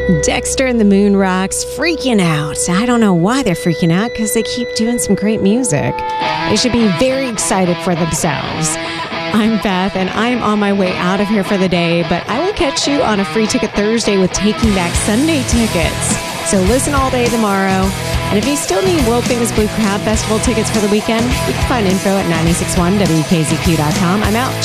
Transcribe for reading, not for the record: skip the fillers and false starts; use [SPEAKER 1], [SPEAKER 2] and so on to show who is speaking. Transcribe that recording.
[SPEAKER 1] Dexter and the Moon Rocks freaking out. I don't know why they're freaking out because they keep doing some great music. They should be very excited for themselves. I'm Beth, and I'm on my way out of here for the day, but I will catch you on a Free Ticket Thursday with Taking Back Sunday tickets. So listen all day tomorrow. And if you still need World Famous Blue Crab Festival tickets for the weekend, you can find info at 961wkzq.com. I'm out.